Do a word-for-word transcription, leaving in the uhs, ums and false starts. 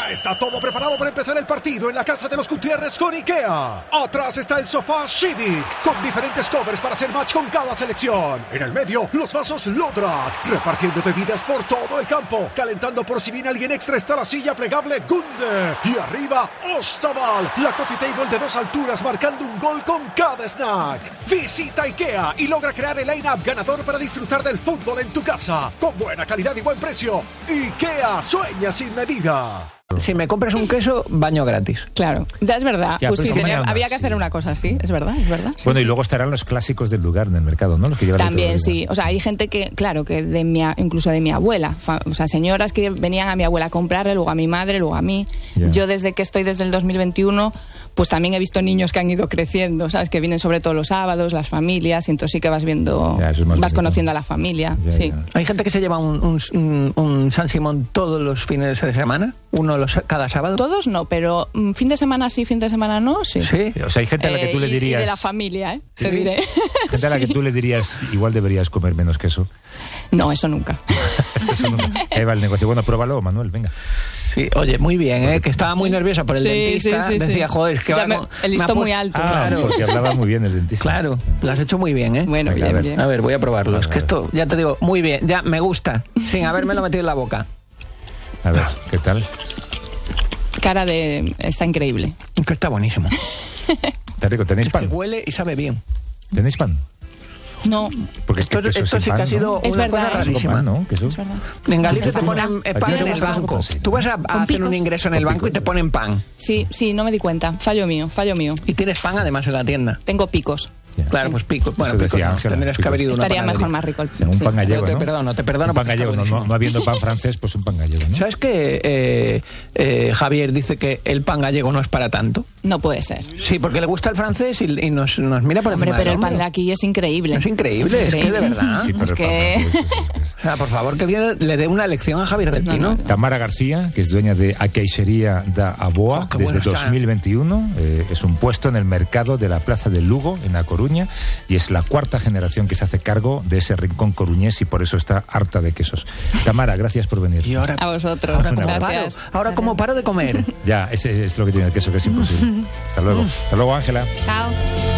Ya está todo preparado para empezar el partido en la casa de los Gutiérrez con IKEA. Atrás está el sofá Civic, con diferentes covers para hacer match con cada selección. En el medio, los vasos Lodrat, repartiendo bebidas por todo el campo. Calentando por si viene alguien extra está la silla plegable Gunde. Y arriba, Ostaval, la coffee table de dos alturas marcando un gol con cada snack. Visita IKEA y logra crear el line-up ganador para disfrutar del fútbol en tu casa. Con buena calidad y buen precio. IKEA, sueña sin medida. Si me compras un queso, baño gratis. Claro, ya es verdad. Ya, pues sí, pero tenía, mañana, había que hacer sí. una cosa así, es verdad, es verdad. Sí, Bueno, sí. y luego estarán los clásicos del lugar en el mercado, ¿no? Los que llevan También sí, o sea, hay gente que, claro, que de mi, incluso de mi abuela, fa, o sea, señoras que venían a mi abuela a comprarle, luego a mi madre, luego a mí. Yeah. Yo desde que estoy desde el dos mil veintiuno, pues también he visto niños que han ido creciendo, ¿sabes? Que vienen sobre todo los sábados, las familias, y entonces sí que vas viendo, Ya, eso es más vas bonito. conociendo a la familia, Ya, sí. ya. Hay gente que se lleva un, un, un, un San Simón todos los fines de semana, uno los, cada sábado. Todos no, pero mm, fin de semana sí, fin de semana no, sí. Sí. O sea, hay gente a la que tú Eh, le y- dirías... Y de la familia, ¿eh? Sí. Te diré. Gente a la que Sí. tú le dirías, igual deberías comer menos queso. No, eso nunca. Eso no- Ahí va el negocio. Bueno, pruébalo, Manuel, venga. Sí, oye, muy bien, ¿eh? Que estaba muy nerviosa por el Sí, dentista. sí, sí, Decía, sí. joder, es que Ya ahora me- con- el me ha listón muy puesto- alto. Ah, Claro, porque hablaba muy bien el dentista. claro, lo has hecho muy bien, ¿eh? Bueno, Venga, a bien, ver. bien. A ver, voy a probarlo. Vale, Es que vale. esto, ya te digo, muy bien, ya me gusta, sin habérmelo metido en la boca. A ver, ¿qué tal? Cara de... Está increíble. Que está buenísimo. Te digo, ¿tenéis Es que pan? huele y sabe bien. ¿Tenéis pan? No, Porque es que Esto, queso esto sin sí pan, que ha sido ¿no? Es una verdad, cosa ¿eh? rarísima. Pan, ¿no? Queso. es verdad. En Galicia te Pan. ponen eh, Aquí pan en tenemos el pan banco. con sí. Tú vas a, a Con hacer un picos. ingreso en Con el banco y picos. te ponen pan. Sí, sí, no me di cuenta. Fallo mío, fallo mío. Y tienes pan además en la tienda. Tengo picos. Ya. Claro, pues picos. Bueno, Eso picos decía no. Ángela, Tendrías que picos. haber ido a una Estaría panadería. mejor, más rico el Un sí. pan gallego, Yo te ¿no? perdono, te perdono Un pan porque está gallego, no, no, buenísimo. no habiendo pan francés, pues un pan gallego, ¿no? ¿Sabes que eh, eh, Javier dice que el pan gallego no es para tanto? No puede ser. Sí, porque le gusta el francés y, y nos, nos mira por Hombre, encima pero del el pan de hombro. aquí es increíble. Es increíble, es que de verdad. Sí, pero Es el pan que- francés, sí, sí, sí. O sea, por favor, que alguien le dé una lección a Javier del No, Pino. no, Tamara García, que es dueña de A Queixería da Aboa Oh, qué desde bueno está. dos mil veintiuno. Eh, es un puesto en el mercado de la Plaza de Lugo, en A Coruña, y es la cuarta generación que se hace cargo de ese rincón coruñés y por eso está harta de quesos. Tamara, gracias por venir. Y ahora, A vosotros. ahora como Gracias. paro, ahora como paro de comer. Ya, ese es lo que tiene el queso, que es imposible. Hasta luego. Hasta luego, Ángela. Chao.